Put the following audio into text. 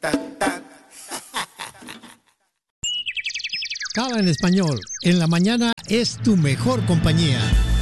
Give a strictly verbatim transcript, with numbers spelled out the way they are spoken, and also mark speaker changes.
Speaker 1: Cava en español, en la mañana es tu mejor compañía.